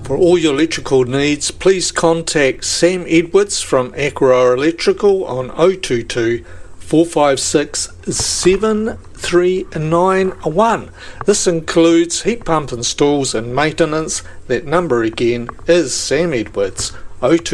For all your electrical needs, please contact Sam Edwards from Aquaroa Electrical on 022 456 7391. This includes heat pump installs and maintenance. That number again is Sam Edwards, 022